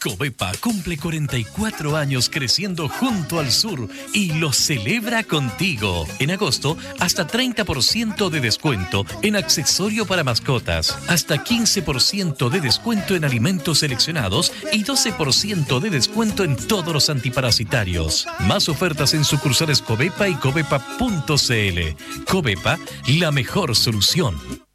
Covepa cumple 44 años creciendo junto al sur y lo celebra contigo. En agosto, hasta 30% de descuento en accesorio para mascotas, hasta 15% de descuento en alimentos seleccionados y 12% de descuento en todos los antiparasitarios. Más ofertas en sucursales Covepa y covepa.cl. Covepa, la mejor solución.